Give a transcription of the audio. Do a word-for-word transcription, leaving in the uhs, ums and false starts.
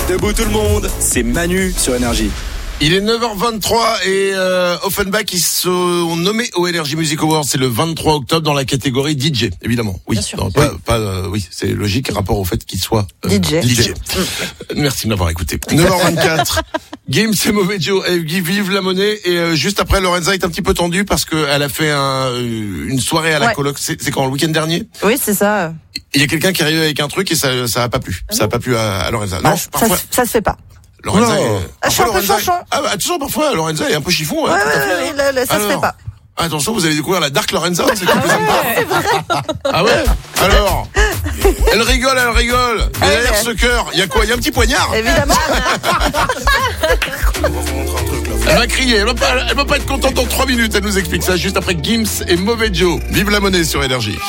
Debout tout le monde, c'est Manu sur Énergie. Il est neuf heures vingt-trois et euh, Offenbach, ils sont nommés au Energy Music Awards. C'est le vingt-trois octobre dans la catégorie D J, évidemment. Oui, non, pas, pas euh, oui, c'est logique rapport au fait qu'il soit euh, D J. D J. Merci de m'avoir écouté. neuf heures vingt-quatre. Gims et Mauvais Joe, et vive la monnaie. Et euh, juste après, Lorenza est un petit peu tendue parce qu'elle a fait un, une soirée à la ouais. coloc. C'est, c'est quand, le week-end dernier? Oui, c'est ça. Il y a quelqu'un qui est arrivé avec un truc et ça, ça a pas plu. Ah ça a pas plu à, à Lorenza. Bah, non, ça, parfois. ça se fait pas. Lorenza, oh. est, ah, je suis un peu chanchon. Ah bah toujours parfois Lorenza est un peu chiffon. Ouais, hein, ouais, ouais, ouais, là, ça Alors, se fait pas. Attention, vous allez découvrir la Dark Lorenza, c'est quoi que sympa. Ah ouais. Alors, elle rigole, elle rigole. Et derrière ce cœur, il y a quoi? Il y a un petit poignard. Évidemment. On va vous montrer un truc là. Elle va crier, elle va pas, elle va pas être contente dans trois minutes. Elle nous explique ça juste après Gims et Mauvais Joe. Vive la monnaie sur Énergie.